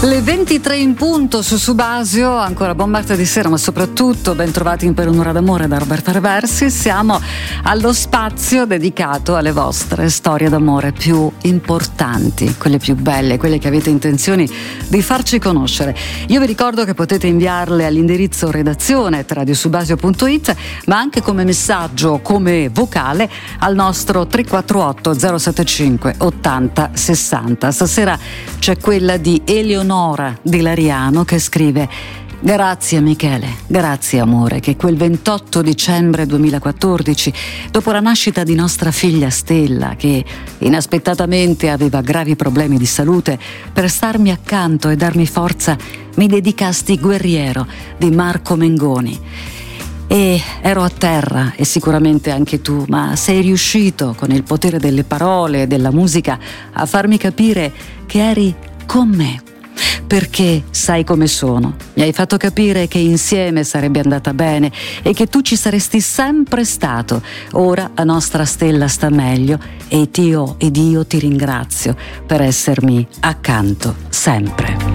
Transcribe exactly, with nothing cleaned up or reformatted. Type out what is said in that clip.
Le ventitré in punto su Subasio, ancora buon martedì sera, ma soprattutto ben trovati in Per un'ora d'amore da Roberta Reversi. Siamo allo spazio dedicato alle vostre storie d'amore più importanti, quelle più belle, quelle che avete intenzione di farci conoscere. Io vi ricordo che potete inviarle all'indirizzo redazione at radiosubasio punto it, ma anche come messaggio, come vocale al nostro tre quattro otto zero sette cinque ottanta sessanta. Stasera c'è quella di Eleonora di Lariano che scrive: grazie Michele, grazie amore, che quel ventotto dicembre duemilaquattordici, dopo la nascita di nostra figlia Stella, che inaspettatamente aveva gravi problemi di salute, per starmi accanto e darmi forza mi dedicasti Guerriero di Marco Mengoni. E ero a terra, e sicuramente anche tu, ma sei riuscito con il potere delle parole e della musica a farmi capire che eri con me. Perché sai come sono, mi hai fatto capire che insieme sarebbe andata bene e che tu ci saresti sempre stato. Ora la nostra Stella sta meglio e io ed io ti ringrazio per essermi accanto sempre.